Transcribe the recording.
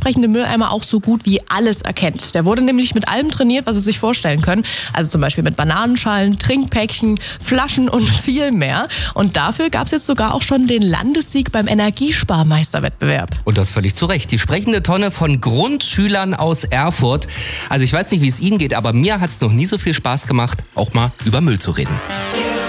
sprechende Mülleimer auch so gut wie alles erkennt. Der wurde nämlich mit allem trainiert, was Sie sich vorstellen können. Also zum Beispiel mit Bananenschalen, Trinkpäckchen, Flaschen und viel mehr. Und dafür gab es jetzt sogar auch schon den Landessieg beim Energiesparmeisterwettbewerb. Und das völlig zu Recht. Die sprechende Tonne von Grundschülern aus Erfurt. Also ich weiß nicht, wie es Ihnen geht, aber mir hat es noch nie so viel Spaß gemacht, auch mal über Müll zu reden.